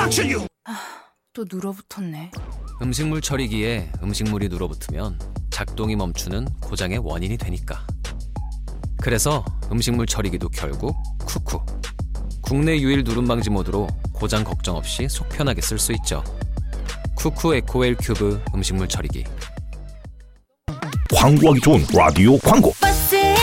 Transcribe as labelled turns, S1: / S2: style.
S1: 또 눌어붙었네.
S2: 음식물 처리기에 음식물이 눌어붙으면 작동이 멈추는 고장의 원인이 되니까. 그래서 음식물 처리기도 결국 쿠쿠. 국내 유일 누름 방지 모드로 고장 걱정 없이 속 편하게 쓸 수 있죠. 쿠쿠 에코웰 큐브 음식물 처리기.
S3: 광고하기 좋은 라디오 광고.